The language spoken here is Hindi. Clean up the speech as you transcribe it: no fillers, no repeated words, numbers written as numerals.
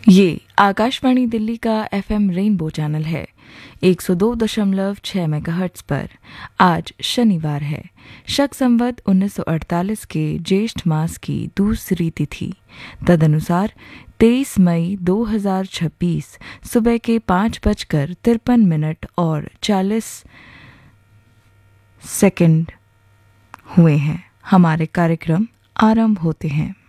ये आकाशवाणी दिल्ली का एफएम रेनबो चैनल है 102.6 मेगाहर्ट्ज पर। आज शनिवार है, शक संवत 1948 के ज्येष्ठ मास की दूसरी तिथि, तदनुसार 23 मई 2026 सुबह के 5:53 और 40 सेकंड हुए हैं। हमारे कार्यक्रम आरंभ होते हैं।